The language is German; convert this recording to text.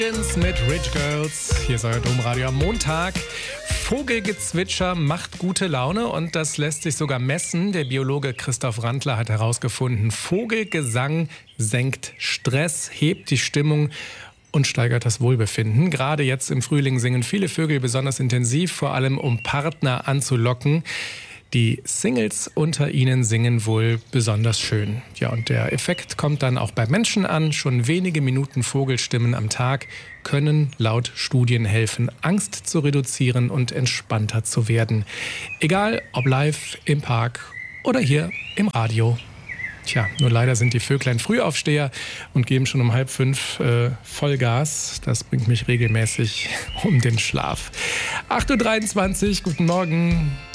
Mit Rich Girls. Hier ist euer Domradio am Montag. Vogelgezwitscher macht gute Laune und das lässt sich sogar messen. Der Biologe Christoph Randler hat herausgefunden, Vogelgesang senkt Stress, hebt die Stimmung und steigert das Wohlbefinden. Gerade jetzt im Frühling singen viele Vögel besonders intensiv, vor allem um Partner anzulocken. Die Singles unter ihnen singen wohl besonders schön. Ja, und der Effekt kommt dann auch bei Menschen an. Schon wenige Minuten Vogelstimmen am Tag können laut Studien helfen, Angst zu reduzieren und entspannter zu werden. Egal ob live, im Park oder hier im Radio. Tja, nur leider sind die Vöglein Frühaufsteher und geben schon um 4:30 Vollgas. Das bringt mich regelmäßig um den Schlaf. 8:23 Uhr, guten Morgen.